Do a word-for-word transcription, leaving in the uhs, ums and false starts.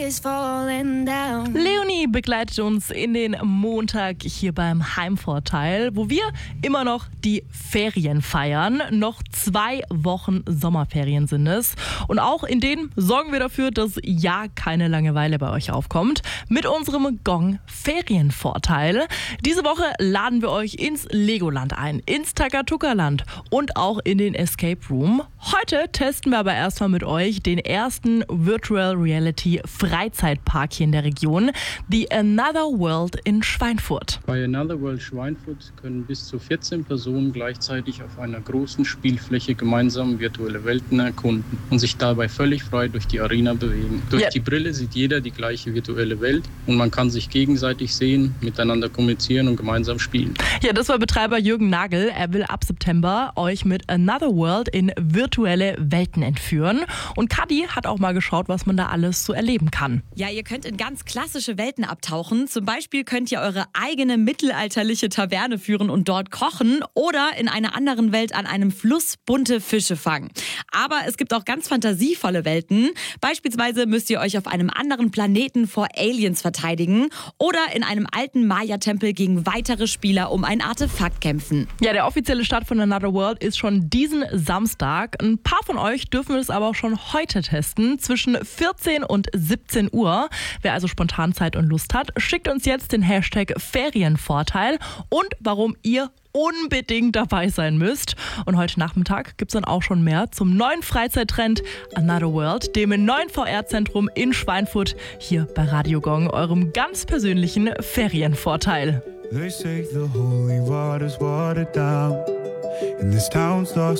Leonie begleitet uns in den Montag hier beim Heimvorteil, wo wir immer noch die Ferien feiern. Noch zwei Wochen Sommerferien sind es. Und auch in denen sorgen wir dafür, dass ja keine Langeweile bei euch aufkommt. Mit unserem Gong Ferienvorteil. Diese Woche laden wir euch ins Legoland ein, ins Takatuka-Land und auch in den Escape Room. Heute testen wir aber erstmal mit euch den ersten Virtual Reality Freizeitpark hier in der Region, The Another World in Schweinfurt. Bei Another World Schweinfurt können bis zu vierzehn Personen gleichzeitig auf einer großen Spielfläche gemeinsam virtuelle Welten erkunden und sich dabei völlig frei durch die Arena bewegen. Durch Ja. die Brille sieht jeder die gleiche virtuelle Welt und man kann sich gegenseitig sehen, miteinander kommunizieren und gemeinsam spielen. Ja, das war Betreiber Jürgen Nagel. Er will ab September euch mit Another World in virtuelle Welten entführen. Und Kadi hat auch mal geschaut, was man da alles so erleben kann. Ja, ihr könnt in ganz klassische Welten abtauchen. Zum Beispiel könnt ihr eure eigene mittelalterliche Taverne führen und dort kochen oder in einer anderen Welt an einem Fluss bunte Fische fangen. Aber es gibt auch ganz fantasievolle Welten. Beispielsweise müsst ihr euch auf einem anderen Planeten vor Aliens verteidigen oder in einem alten Maya-Tempel gegen weitere Spieler um ein Artefakt kämpfen. Ja, der offizielle Start von Another World ist schon diesen Samstag. Ein paar von euch dürfen es aber auch schon heute testen, zwischen vierzehn und siebzehn Uhr. Wer also spontan Zeit und Lust hat, schickt uns jetzt den Hashtag Ferienvorteil und warum ihr unbedingt dabei sein müsst. Und heute Nachmittag gibt es dann auch schon mehr zum neuen Freizeittrend Another World, dem neuen V R-Zentrum in Schweinfurt, hier bei Radio Gong, eurem ganz persönlichen Ferienvorteil. They say the holy water's watered down, and this town's lost